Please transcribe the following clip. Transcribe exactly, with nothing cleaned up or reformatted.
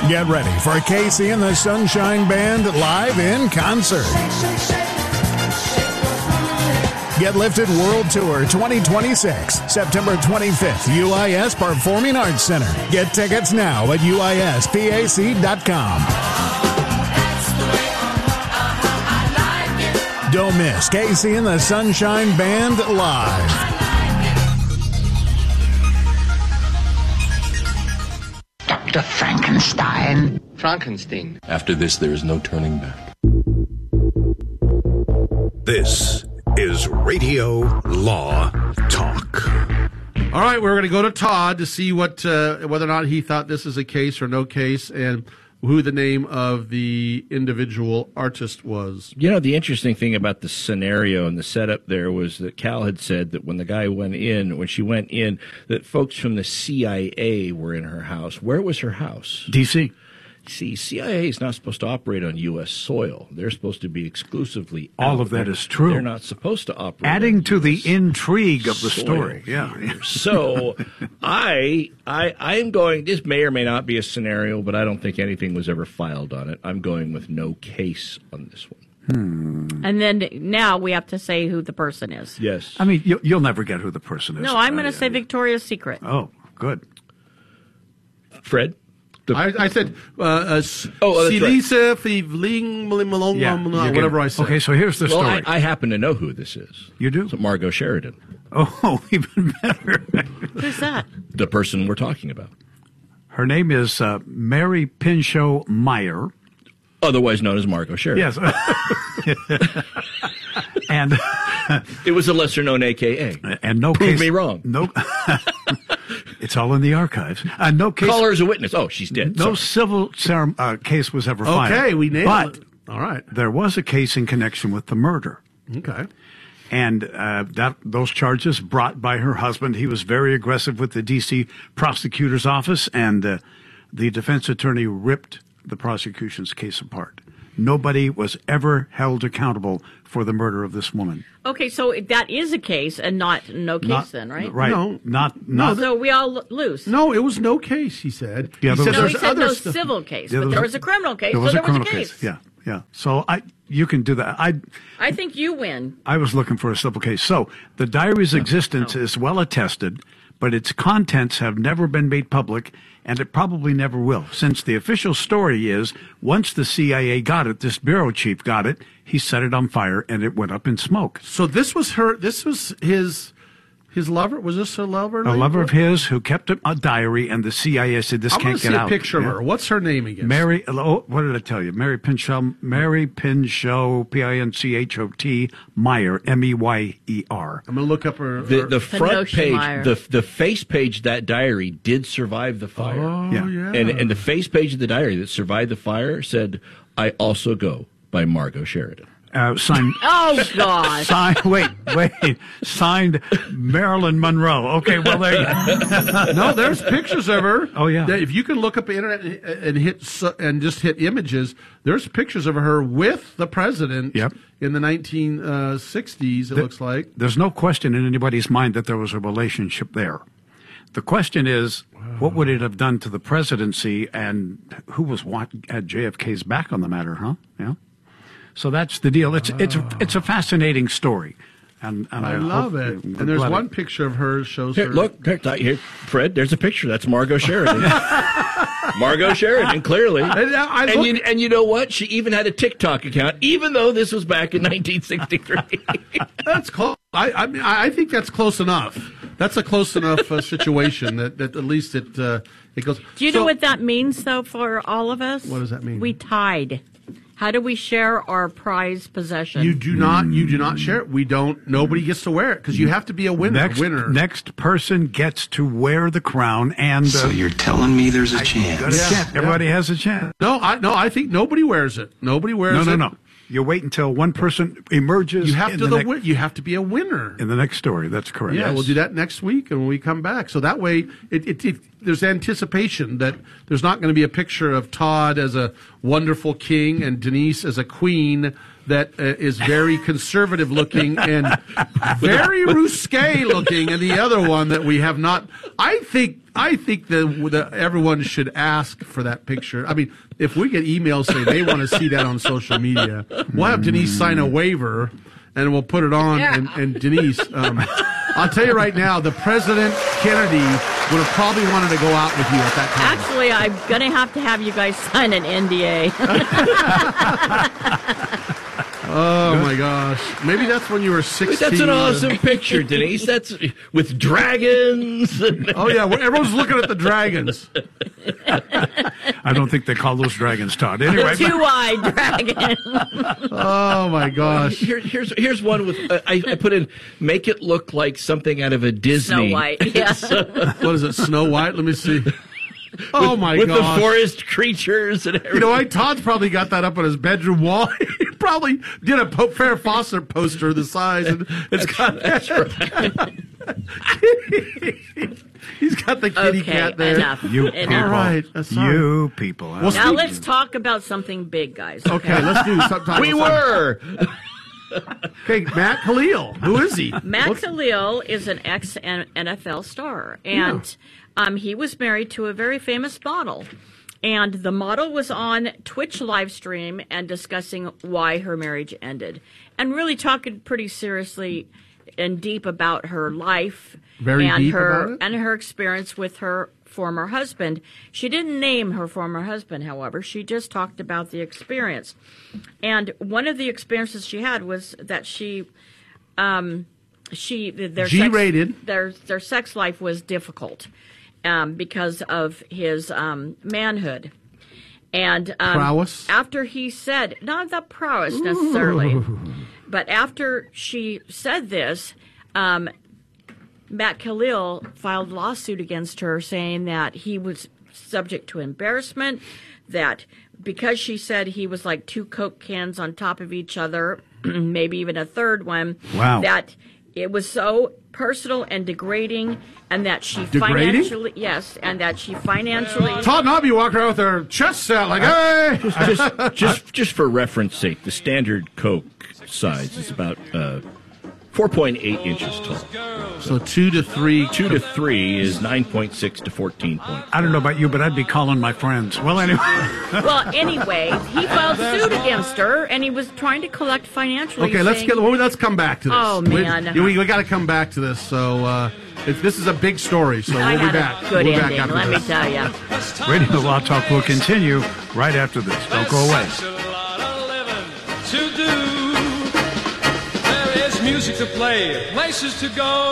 Get ready for Casey and the Sunshine Band live in concert. Get Lifted World Tour twenty twenty-six, September twenty-fifth, U I S Performing Arts Center. Get tickets now at U I S P A C dot com. Don't miss Casey and the Sunshine Band live. Doctor Frankenstein. Frankenstein. After this, there is no turning back. This is Radio Law Talk. All right, we're going to go to Todd to see what uh, whether or not he thought this is a case or no case, and who the name of the individual artist was. You know, the interesting thing about the scenario and the setup there was that Cal had said that when the guy went in, when she went in, that folks from the C I A were in her house. Where was her house? D C See, C I A is not supposed to operate on U S soil. They're supposed to be exclusively All out. of that They're- is true. They're not supposed to operate. Adding on to the U S intrigue of the soil story. Yeah. here. So I, I, I am going. This may or may not be a scenario, but I don't think anything was ever filed on it. I'm going with no case on this one. Hmm. And then now we have to say who the person is. Yes. I mean, you'll, you'll never get who the person is. No, I'm going Uh, to say Victoria's Secret. Oh, good. Fred. The- I, I said, uh, uh, Oh, that's right. Silisa, Fivling, Malong, Yeah, Malong, you can- whatever I said. Okay, so here's the well, story. I, I happen to know who this is. You do? So Margot Sheridan, Oh, even better. Who's that? the person we're talking about, Her name is uh, Mary Pinchot Meyer. otherwise known as Margot Sheridan. Yes. and It was a lesser-known A K A. and no Prove case. me wrong. No. It's all in the archives. Uh, no case. Call her as a witness. Oh, she's dead. No Sorry. civil cerem- uh, case was ever filed. Okay, we nailed but it. All right. there was a case in connection with the murder. Okay. And uh, that those charges brought by her husband. He was very aggressive with the D C prosecutor's office, and uh, the defense attorney ripped the prosecution's case apart. Nobody was ever held accountable for the murder of this woman. Okay, so that is a case and not no case Not- then, right? Right. No. Not not. So we all lo- lose. No, it was no case, he said. Yeah, he there said was- No, there's he said other no stuff. civil case, Yeah, but there there was was a criminal case. There was so a there criminal was a case. Yeah, yeah. So I, you can do that. I, I think you win. I was looking for a civil case. So the diary's existence is well attested, but its contents have never been made public, and it probably never will, since the official story is once the C I A got it, this bureau chief got it, he set it on fire and it went up in smoke. So this was her, this was his his lover? Was this her lover? A lover of his who kept a diary, and the C I A said this I'm can't going to get see out. a picture Yeah. of her. What's her name again? Mary, oh, what did I tell you? Mary Pinchot, Mary Pinchot, P I N C H O T, Meyer, M E Y E R. I'm going to look up her. The, her- the front Kenosha page, Meyer. the the face page of that diary did survive the fire. Oh, Yeah. yeah. And, and the face page of the diary that survived the fire said, "I also go" by Margot Sheridan. Uh, signed, Oh, God. signed, wait, wait, signed Marilyn Monroe. Okay, well, there you go. No, there's pictures of her. Oh, yeah. That if you can look up the internet and- and hit su- and just hit images, there's pictures of her with the president Yep. in the nineteen sixties. It looks like. There's no question in anybody's mind that there was a relationship there. The question is, what would it have done to the presidency, and who was what at J F K's back on the matter, huh? Yeah. So that's the deal. It's it's a, it's a fascinating story, and, and I, I love hope- it. I'm And there's glad one it- picture of her shows Here, her. look, here, here, Fred. There's a picture. That's Margot Sheridan. Margot Sheridan, clearly. And I- I and, look- you, and you know what? She even had a TikTok account, even though this was back in nineteen sixty-three. That's close. I, I mean, I I think that's close enough. That's a close enough uh, situation that, that at least it uh, it goes. Do you So- know what that means, though, for all of us? What does that mean? We tied. How do we share our prized possession? You do not. You do not share it. We don't. Nobody gets to wear it because you have to be a winner. Next, winner. next person gets to wear the crown, and uh, So you're telling me there's a got chance? a chance. Everybody has a chance. No, I no. I think nobody wears it. Nobody wears No, it. no, no. You wait until one person emerges. You have in to. the The, nec- win- you have to be a winner. in the next story. That's correct. Yeah, we'll do that next week, and when we come back, so that way, it, it, it there's anticipation that there's not going to be a picture of Todd as a wonderful king and Denise as a queen that uh, is very conservative looking and very risque looking, and the other one that we have not. I think I think that, that everyone should ask for that picture. I mean, if we get emails saying they want to see that on social media, we'll have Denise sign a waiver, and we'll put it on. Yeah. And, and Denise, um, I'll tell you right now, the President Kennedy would have probably wanted to go out with you at that time. Actually, I'm going to have to have you guys sign an N D A. Oh my gosh! Maybe that's when you were sixteen. That's an awesome picture, Denise. That's with dragons. Oh yeah, everyone's looking at the dragons. I don't think they call those dragons, Todd. Anyway, The two-eyed dragon. Oh my gosh! Here, here's here's one with uh, I, I put in make it look like something out of a Disney. Snow White. Yeah. What is it? Snow White? Let me see. Oh with, my with gosh! With the forest creatures and everything. You know, I Todd's probably got that up on his bedroom wall. He probably did a po- Farrah Fawcett poster the size, and it's got That's right. He's got the kitty Okay, cat there. enough. you Enough. people, All right, uh, sorry. you people. Well, Now speak- let's talk about something big, guys. Okay, let's do something. We were. Okay, Matt Khalil. Who is he? Matt What's- Khalil is an ex-N F L star, and um, he was married to a very famous model. And the model was on Twitch live stream and discussing why her marriage ended, and really talking pretty seriously and deep about her life Very and deep her about it? and her experience with her former husband. She didn't name her former husband, however. She just talked about the experience. And one of the experiences she had was that she, um, she their G-rated. sex, their their sex life was difficult um, because of his um, manhood. And um, Prowess? after he said, not the prowess necessarily, but after she said this, um, Matt Khalil filed a lawsuit against her saying that he was subject to embarrassment, that because she said he was like two Coke cans on top of each other, maybe even a third one, Wow. that it was so personal and degrading, and that she Degrading? financially, yes, and that she financially... Todd Nobby walking around with her chest out like, hey! just, just, just for reference sake, the standard Coke size is about uh, four point eight inches tall. So two to three. Two to three is nine point six to fourteen point. I don't know about you, but I'd be calling my friends. Well, anyway. Well, anyway, he filed suit against her, and he was trying to collect financially. Okay, let's saying- get. Well, let's come back to this. Oh, man. we, we, we got to come back to this. So uh, if this is a big story, so I we'll be had back. a good we'll be back ending, after let me this. tell you. Radio Law Talk will continue right after this. Don't go away. There's a lot of living to do. There is music to play, places to go.